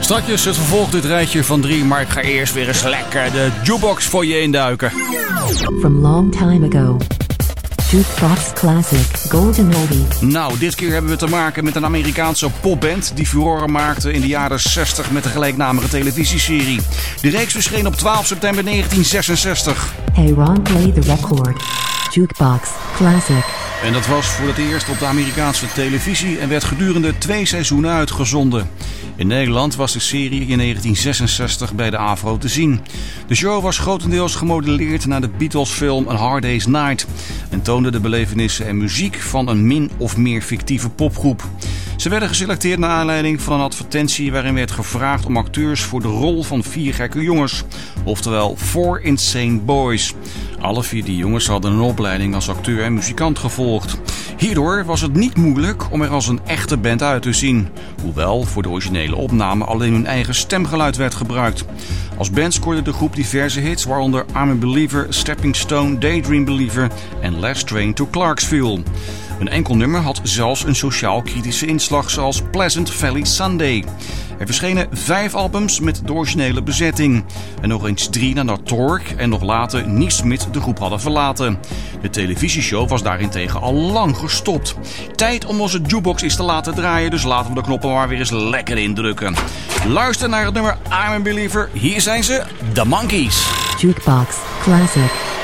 Strakjes het vervolg dit rijtje van 3, maar ik ga eerst weer eens lekker de jukebox voor je induiken. From long time ago. Jukebox Classic Golden Oldie. Nou, dit keer hebben we te maken met een Amerikaanse popband die furoren maakte in de jaren 60 met de gelijknamige televisieserie. De reeks verscheen op 12 september 1966. Hey Ron, play the record. Jukebox Classic. En dat was voor het eerst op de Amerikaanse televisie en werd gedurende 2 seizoenen uitgezonden. In Nederland was de serie in 1966 bij de AVRO te zien. De show was grotendeels gemodelleerd naar de Beatles-film A Hard Day's Night en toonde de belevenissen en muziek van een min of meer fictieve popgroep. Ze werden geselecteerd naar aanleiding van een advertentie waarin werd gevraagd om acteurs voor de rol van 4 gekke jongens, oftewel 4 Insane Boys. Alle 4 die jongens hadden een opleiding als acteur en muzikant gevolgd. Hierdoor was het niet moeilijk om er als een echte band uit te zien, hoewel voor de originele opname alleen hun eigen stemgeluid werd gebruikt. Als band scoorde de groep diverse hits, waaronder I'm a Believer, Stepping Stone, Daydream Believer en Last Train to Clarksville. Een enkel nummer had zelfs een sociaal-kritische inslag, zoals Pleasant Valley Sunday. Er verschenen 5 albums met de originele bezetting. En nog eens 3 nadat Tork en nog later Nick Smith de groep hadden verlaten. De televisieshow was daarentegen al lang gestopt. Tijd om onze jukebox eens te laten draaien, dus laten we de knoppen maar weer eens lekker indrukken. Luister naar het nummer I'm a Believer. Hier zijn ze, The Monkees. Jukebox Classic.